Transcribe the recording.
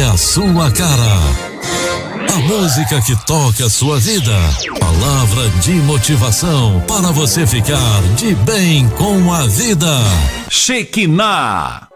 é a sua cara. A música que toca a sua vida. Palavra de motivação para você ficar de bem com a vida. Shekinah.